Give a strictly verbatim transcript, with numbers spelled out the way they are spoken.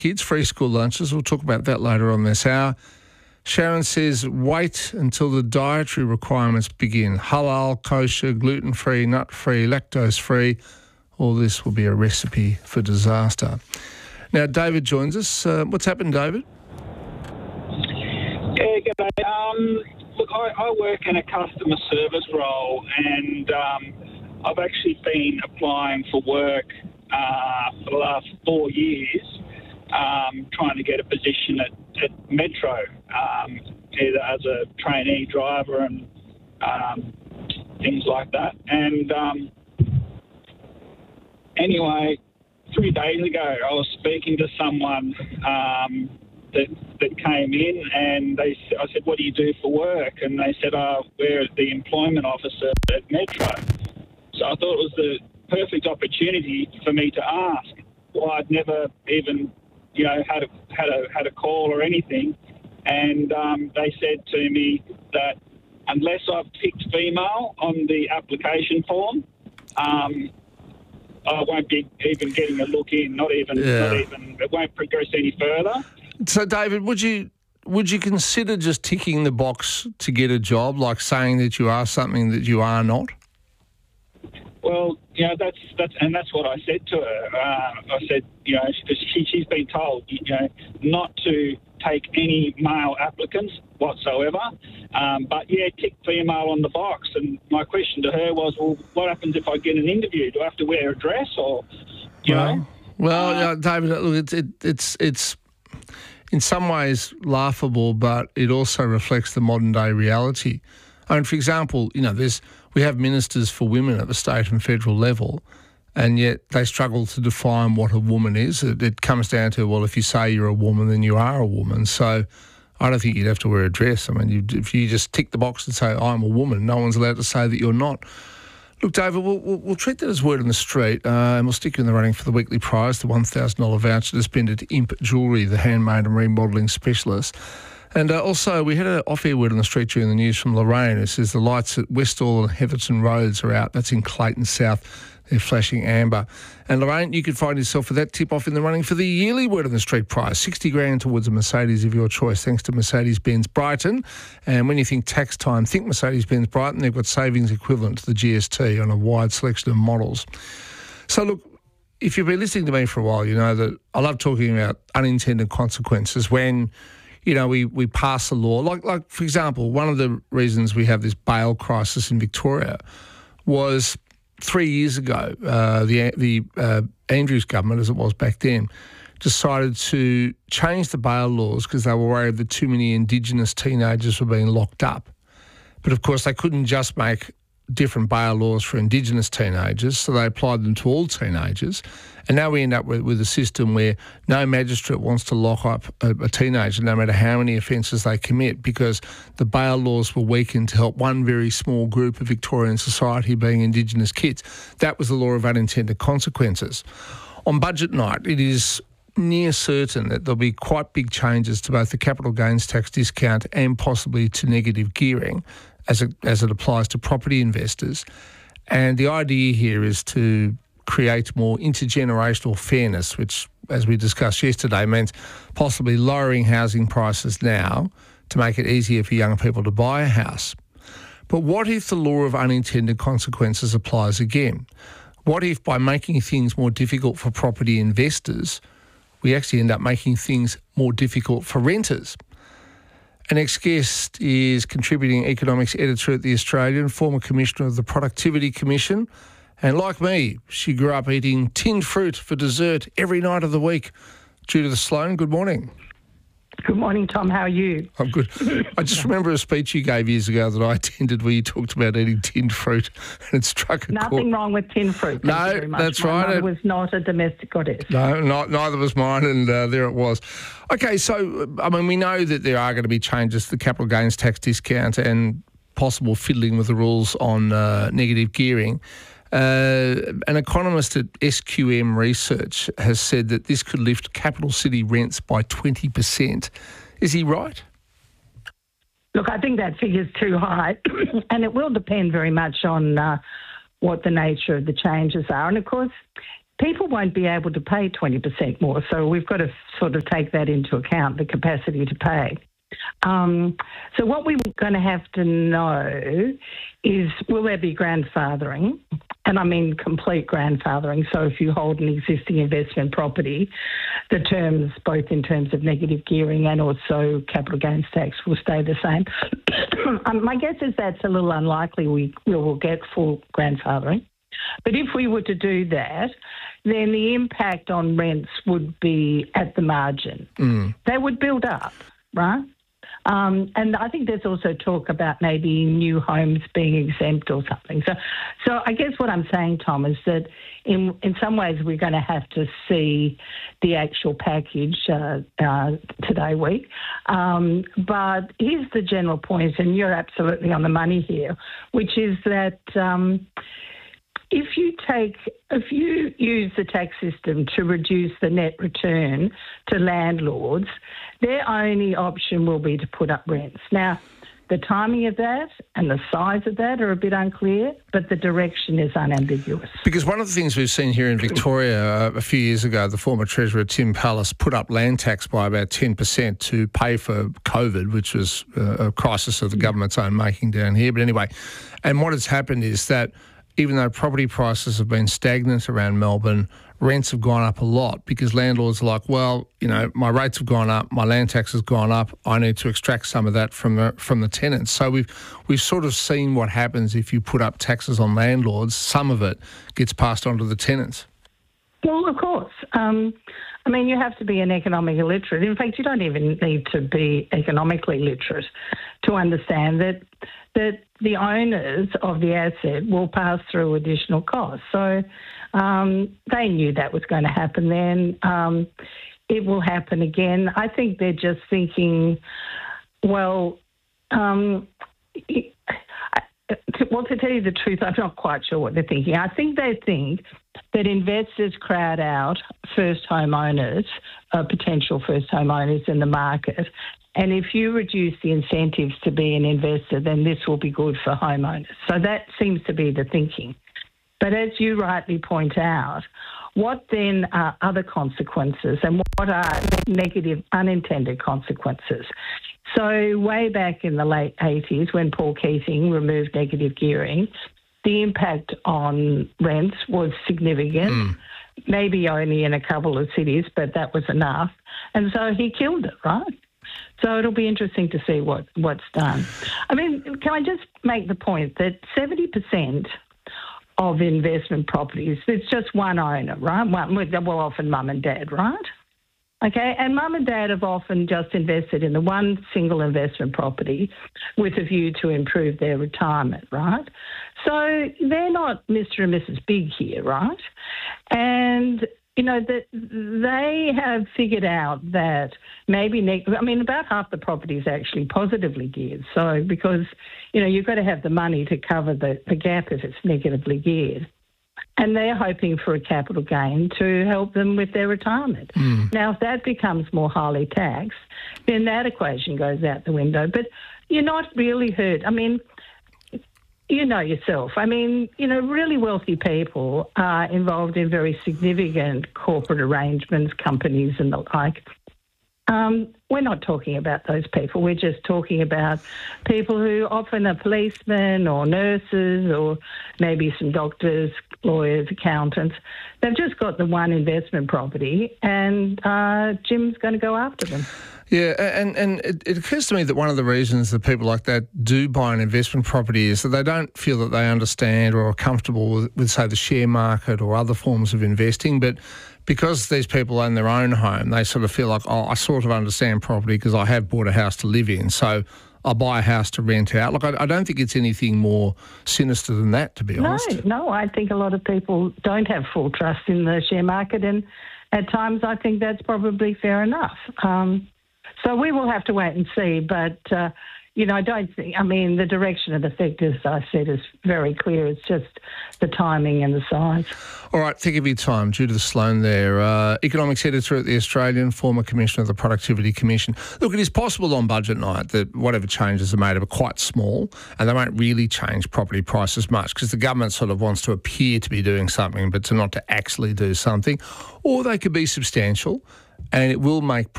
kids, free school lunches. We'll talk about that later on this hour. Sharon says, wait until the dietary requirements begin. Halal, kosher, gluten-free, nut-free, lactose-free. All this will be a recipe for disaster. Now, David joins us. Uh, what's happened, David? Yeah, g'day. Um, look, I, I work in a customer service role, and um, I've actually been applying for work uh, for the last four years, um, trying to get a position at, at Metro, um, either as a trainee driver and um, things like that. And um, anyway, three days ago, I was speaking to someone um, that that came in, and they I said, "What do you do for work?" And they said, "Oh, we're the employment officer at Metro." So I thought it was the perfect opportunity for me to ask. Well, I'd never even, you know, had a had a had a call or anything, and um, they said to me that unless I've ticked female on the application form, um, I won't be even getting a look in. Not even, Yeah. not even. It won't progress any further. So, David, would you would you consider just ticking the box to get a job, like saying that you are something that you are not? Well, you know, that's that's and that's what I said to her. Uh, I said, you know, she, she's been told, you know, not to take any male applicants whatsoever. Um, but yeah, tick female on the box. And my question to her was, well, what happens if I get an interview? Do I have to wear a dress, or, you well, know? Well, Uh, uh, David, look, it's it, it's it's in some ways laughable, but it also reflects the modern day reality. I mean, for example, you know, there's we have ministers for women at the state and federal level, and yet they struggle to define what a woman is. It, it comes down to, well, if you say you're a woman, then you are a woman. So I don't think you'd have to wear a dress. I mean, you, if you just tick the box and say, I'm a woman, no one's allowed to say that you're not. Look, David, we'll, we'll, we'll treat that as word on the street, uh, and we'll stick you in the running for the weekly prize, the one thousand dollars voucher to spend at Imp Jewellery, the handmade and remodelling specialist. And uh, also, we had an off-air word on the street during the news from Lorraine. It says the lights at Westall and Heatherton Roads are out. That's in Clayton South. They're flashing amber. And Lorraine, you could find yourself with that tip-off in the running for the yearly word on the street prize, sixty grand towards a Mercedes of your choice, thanks to Mercedes-Benz Brighton. And when you think tax time, think Mercedes-Benz Brighton. They've got savings equivalent to the G S T on a wide selection of models. So, look, if you've been listening to me for a while, you know that I love talking about unintended consequences when, you know, we, we pass a law. Like, like, for example, one of the reasons we have this bail crisis in Victoria was three years ago, uh, the the uh, Andrews government, as it was back then, decided to change the bail laws because they were worried that too many Indigenous teenagers were being locked up. But, of course, they couldn't just make different bail laws for Indigenous teenagers, so they applied them to all teenagers. And now we end up with, with a system where no magistrate wants to lock up a, a teenager no matter how many offences they commit, because the bail laws were weakened to help one very small group of Victorian society, being Indigenous kids. That was the law of unintended consequences. On budget night, it is near certain that there'll be quite big changes to both the capital gains tax discount and possibly to negative gearing as it, as it applies to property investors. And the idea here is to create more intergenerational fairness, which, as we discussed yesterday, means possibly lowering housing prices now to make it easier for young people to buy a house. But what if the law of unintended consequences applies again? What if by making things more difficult for property investors, we actually end up making things more difficult for renters? Our next guest is contributing economics editor at The Australian, former commissioner of the Productivity Commission. And like me, she grew up eating tinned fruit for dessert every night of the week. Judith Sloan, good morning. Good morning, Tom. How are you? I'm good. I just remember a speech you gave years ago that I attended where you talked about eating tinned fruit, and it struck a Nothing chord. wrong with tinned fruit. Thank No, you very much. that's My right. mother It- was not a domestic goddess. No, not, neither was mine, and uh, there it was. Okay, so, I mean, we know that there are going to be changes to the capital gains tax discount and possible fiddling with the rules on uh, negative gearing. Uh, an economist at S Q M Research has said that this could lift capital city rents by twenty percent. Is he right? Look, I think that figure's too high, and it will depend very much on uh, what the nature of the changes are. And, of course, people won't be able to pay twenty percent more. So we've got to sort of take that into account, the capacity to pay. Um, so what we're going to have to know is, will there be grandfathering? And I mean complete grandfathering. So if you hold an existing investment property, the terms, both in terms of negative gearing and also capital gains tax, will stay the same. um, my guess is that's a little unlikely we, we will get full grandfathering. But if we were to do that, then the impact on rents would be at the margin. Mm. They would build up, right? Um, and I think there's also talk about maybe new homes being exempt or something. So, so I guess what I'm saying, Tom, is that in in some ways we're going to have to see the actual package uh, uh, today week. Um, but here's the general point, and you're absolutely on the money here, which is that um, if you take, if you use the tax system to reduce the net return to landlords, their only option will be to put up rents. Now, the timing of that and the size of that are a bit unclear, but the direction is unambiguous. Because one of the things we've seen here in Victoria uh, a few years ago, the former Treasurer Tim Pallas put up land tax by about ten percent to pay for COVID, which was uh, a crisis of the government's own making down here. But anyway, and what has happened is that even though property prices have been stagnant around Melbourne, rents have gone up a lot because landlords are like, well, you know, my rates have gone up, my land tax has gone up, I need to extract some of that from the from the tenants. So we've we've sort of seen what happens if you put up taxes on landlords. Some of it gets passed on to the tenants. Well, of course. Um, I mean, you have to be an economic illiterate. In fact, you don't even need to be economically literate to understand that that the owners of the asset will pass through additional costs. So um, they knew that was going to happen then. Um, it will happen again. I think they're just thinking, well, um, it, well, to tell you the truth, I'm not quite sure what they're thinking. I think they think that investors crowd out first home owners, uh, potential first home owners in the market. And if you reduce the incentives to be an investor, then this will be good for homeowners. So that seems to be the thinking. But as you rightly point out, what then are other consequences and what are negative unintended consequences? So way back in the late eighties, when Paul Keating removed negative gearing, the impact on rents was significant, mm. maybe only in a couple of cities, but that was enough. And so he killed it, right? So it'll be interesting to see what, what's done. I mean, can I just make the point that seventy percent of investment properties, it's just one owner, right? One, well, often mum and dad, right? Okay, and mum and dad have often just invested in the one single investment property with a view to improve their retirement, right? So they're not Mister and Missus Big here, right? And you know, that they have figured out that maybe, ne- I mean, about half the property is actually positively geared. So because, you know, you've got to have the money to cover the, the gap if it's negatively geared. And they're hoping for a capital gain to help them with their retirement. Mm. Now, if that becomes more highly taxed, then that equation goes out the window. But you're not really hurt. I mean, you know yourself. I mean, you know, really wealthy people are involved in very significant corporate arrangements, companies and the like. Um, we're not talking about those people. We're just talking about people who often are policemen or nurses or maybe some doctors, lawyers, accountants. They've just got the one investment property and uh, Jim's going to go after them. Yeah, and, and it, it occurs to me that one of the reasons that people like that do buy an investment property is that they don't feel that they understand or are comfortable with, with, say, the share market or other forms of investing. But because these people own their own home, they sort of feel like, oh, I sort of understand property because I have bought a house to live in. So I'll buy a house to rent out. Look, I, I don't think it's anything more sinister than that, to be honest. No, no, I think a lot of people don't have full trust in the share market, and at times I think that's probably fair enough. Um, So we will have to wait and see, but, uh, you know, I don't think, I mean, the direction of the sector, as I said, is very clear. It's just the timing and the size. All right, think of your time. Judith Sloan there, uh, economics editor at The Australian, former commissioner of the Productivity Commission. Look, it is possible on budget night that whatever changes are made are quite small and they won't really change property prices much because the government sort of wants to appear to be doing something but to not to actually do something. Or they could be substantial and it will make